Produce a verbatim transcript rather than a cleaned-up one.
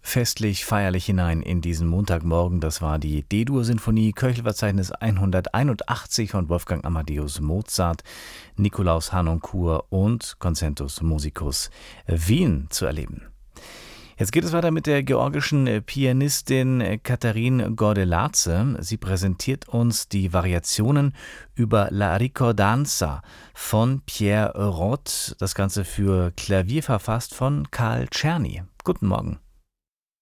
Festlich, feierlich hinein in diesen Montagmorgen. Das war die D-Dur-Sinfonie, Köchelverzeichnis hunderteinundachtzig von Wolfgang Amadeus Mozart, Nikolaus Harnoncourt und Concentus Musicus Wien zu erleben. Jetzt geht es weiter mit der georgischen Pianistin Katharine Gordeladze. Sie präsentiert uns die Variationen über La Ricordanza von Pierre Roth. Das Ganze für Klavier verfasst von Carl Czerny. Guten Morgen.